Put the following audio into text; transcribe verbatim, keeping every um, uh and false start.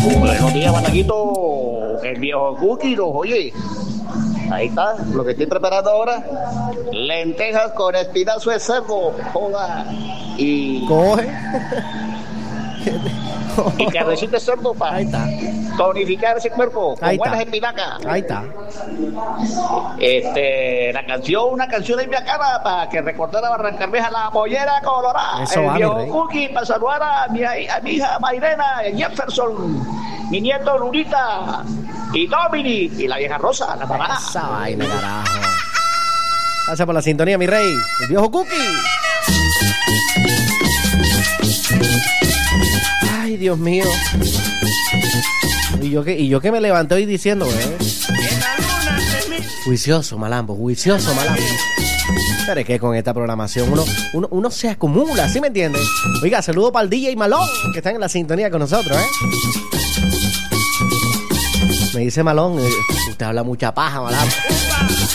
Buenos días, Bataquito. El viejo Cookie, los oye. Ahí está, lo que estoy preparando ahora. Lentejas con espinazo de cerdo. Joda. Y. Coge. Y carnecita de cerdo para tonificar ese cuerpo con Ahí buenas está. espinacas. Ahí está. Este, la canción, una canción de mi cara para que recordara Barrancarmeja, la pollera colorada. Eso el va, mi viejo rey. Cookie para saludar a mi, a mi hija Mairena, Jefferson, mi nieto Lurita y Dominic y la vieja Rosa, la mamá. Esa vaina, carajo. Gracias por la sintonía, mi rey. El viejo Cookie. Ay, Dios mío. Y yo que, y yo que me levanté hoy diciendo, ¿eh? Juicioso, malambo, juicioso, malambo. Pero es que con esta programación uno, uno, uno se acumula, ¿sí me entiendes? Oiga, saludo para el D J Malón, que están en la sintonía con nosotros, ¿eh? Me dice Malón, eh, usted habla mucha paja, malambo.